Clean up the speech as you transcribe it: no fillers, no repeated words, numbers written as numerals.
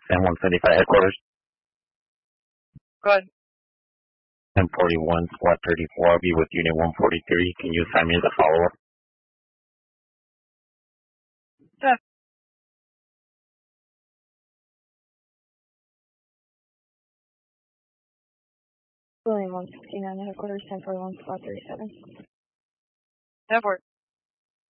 San 175 headquarters. Go ahead. 1041 SWAT 34. I'll be with Unit 143. Can you assign me as a follow-up? Yeah. William 169 headquarters, 1041 SWAT 37. Network.